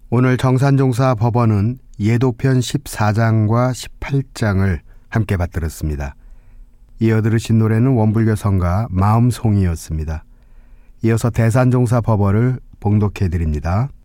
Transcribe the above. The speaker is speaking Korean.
오늘 정산종사 법원은 예도편 14장과 18장을 함께 받들었습니다. 이어 들으신 노래는 원불교 성가 마음송이였습니다. 이어서 대산종사 법어를 봉독해 드립니다.